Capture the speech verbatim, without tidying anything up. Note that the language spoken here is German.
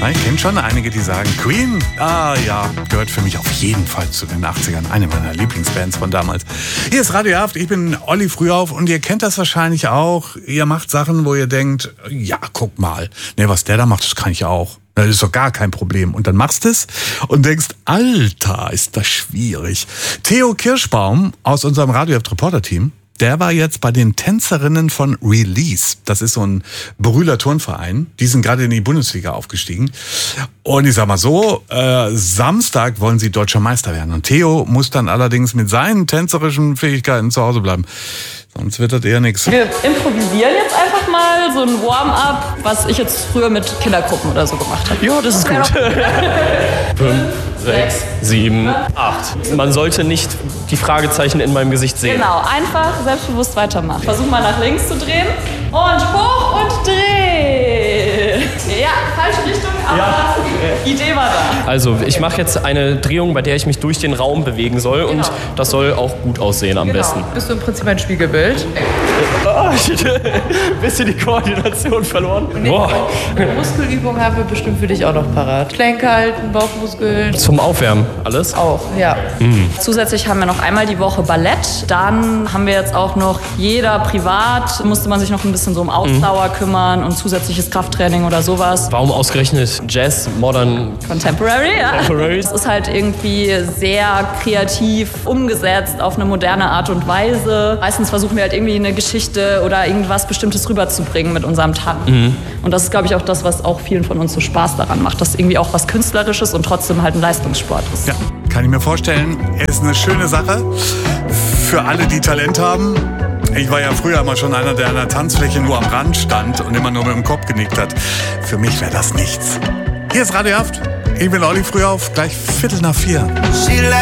Ich kenne schon einige, die sagen, Queen, ah ja, gehört für mich auf jeden Fall zu den achtzigern. Eine meiner Lieblingsbands von damals. Hier ist Radio Haft, ich bin Olli Frühauf und ihr kennt das wahrscheinlich auch. Ihr macht Sachen, wo ihr denkt, ja, guck mal, ne, was der da macht, das kann ich auch. Das ist doch gar kein Problem. Und dann machst du es und denkst, Alter, ist das schwierig. Theo Kirschbaum aus unserem Radio Haft Reporter-Team, der war jetzt bei den Tänzerinnen von Release. Das ist so ein Brühler Turnverein. Die sind gerade in die Bundesliga aufgestiegen. Und ich sag mal so, äh, Samstag wollen sie deutscher Meister werden. Und Theo muss dann allerdings mit seinen tänzerischen Fähigkeiten zu Hause bleiben. Sonst wird das eher nichts. Wir improvisieren jetzt einfach mal so ein Warm-up, was ich jetzt früher mit Kindergruppen oder so gemacht habe. Ja, das ist gut. Fünf, sechs, sieben, acht. Man sollte nicht die Fragezeichen in meinem Gesicht sehen. Genau, einfach selbstbewusst weitermachen. Versuch mal nach links zu drehen und hoch und drehen. Ja, falsche Richtung, aber ja. Idee war da. Also, ich mache jetzt eine Drehung, bei der ich mich durch den Raum bewegen soll, genau. Und das soll auch gut aussehen am genau. besten. Bist du im Prinzip ein Spiegelbild? Oh, ich ein bisschen die Koordination verloren. Und Boah. Muskelübung haben wir bestimmt für dich auch noch parat. Gelenke halten, Bauchmuskeln. Zum Aufwärmen alles? Auch, ja. Mhm. Zusätzlich haben wir noch einmal die Woche Ballett. Dann haben wir jetzt auch noch, jeder privat, musste man sich noch ein bisschen so um Ausdauer mhm. kümmern und zusätzliches Krafttraining oder sowas. Warum ausgerechnet Jazz, Modern? Contemporary, ja. Contemporary. Es ist halt irgendwie sehr kreativ umgesetzt auf eine moderne Art und Weise. Meistens versuchen wir halt irgendwie eine Geschichte oder irgendwas Bestimmtes rüberzubringen mit unserem Tanz. Mhm. Und das ist, glaube ich, auch das, was auch vielen von uns so Spaß daran macht, dass irgendwie auch was Künstlerisches und trotzdem halt ein Leistungssport ist. Ja, kann ich mir vorstellen. Ist eine schöne Sache für alle, die Talent haben. Ich war ja früher immer schon einer, der an der Tanzfläche nur am Rand stand und immer nur mit dem Kopf genickt hat. Für mich wäre das nichts. Hier ist Radio Haft. Ich bin Olli Frühauf, gleich Viertel nach vier.